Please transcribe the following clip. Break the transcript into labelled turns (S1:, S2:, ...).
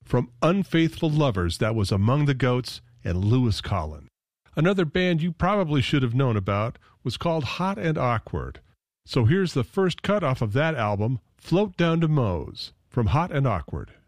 S1: from Unfaithful Lovers, that was Among the Goats and Lewis Collin. Another band you probably should have known about was called Hot and Awkward. So here's the first cut off of that album, Float Down to Moe's, from Hot and Awkward.